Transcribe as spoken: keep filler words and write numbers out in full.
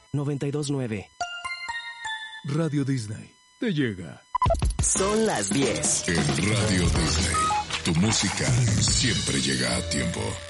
noventa y dos nueve. Radio Disney te llega. Son las diez. En Radio Disney, tu música siempre llega a tiempo.